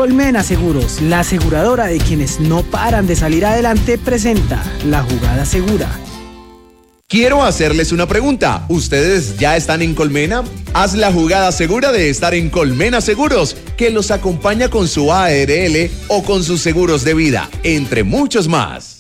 Colmena Seguros, la aseguradora de quienes no paran de salir adelante, presenta La Jugada Segura. Quiero hacerles una pregunta. ¿Ustedes ya están en Colmena? Haz la jugada segura de estar en Colmena Seguros, que los acompaña con su ARL o con sus seguros de vida, entre muchos más.